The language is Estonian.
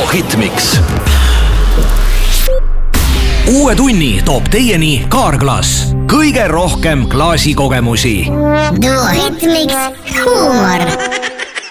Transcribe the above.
Hitmix. Uue tunni toob teieni Kaarglass. Kõige rohkem klaasikogemusi. Duo Hitmix, huumor.